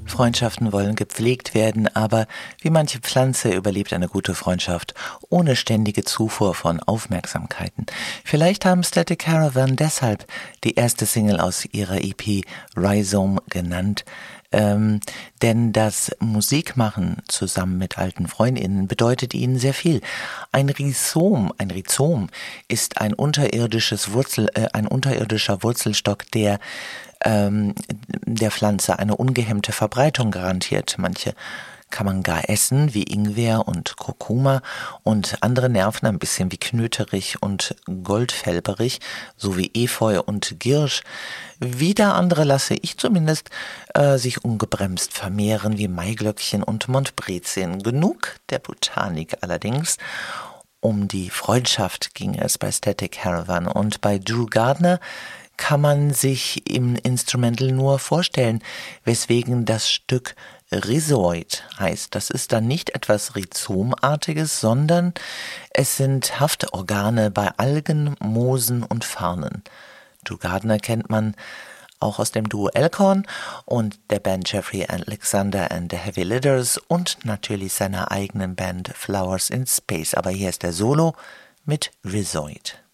Freundschaften wollen gepflegt werden, aber wie manche Pflanze überlebt eine gute Freundschaft ohne ständige Zufuhr von Aufmerksamkeiten. Vielleicht haben Static Caravan deshalb die erste Single aus ihrer EP Rhizome genannt. Denn das Musikmachen zusammen mit alten FreundInnen bedeutet ihnen sehr viel. Ein Rhizom ist ein unterirdischer Wurzelstock, der der Pflanze eine ungehemmte Verbreitung garantiert. Manche kann man gar essen, wie Ingwer und Kurkuma, und andere nerven ein bisschen wie Knöterich und Goldfelberich, sowie Efeu und Girsch. Wieder andere lasse ich zumindest sich ungebremst vermehren, wie Maiglöckchen und Montbrezien. Genug der Botanik allerdings. Um die Freundschaft ging es bei Static Caravan, und bei Drew Gardner kann man sich im Instrumental nur vorstellen, weswegen das Stück Rhizoid heißt. Das ist dann nicht etwas Rhizomartiges, sondern es sind Haftorgane bei Algen, Moosen und Farnen. Drew Gardner kennt man auch aus dem Duo Elkhorn und der Band Jeffrey Alexander and the Heavy Litters und natürlich seiner eigenen Band Flowers in Space. Aber hier ist der Solo mit Rhizoid.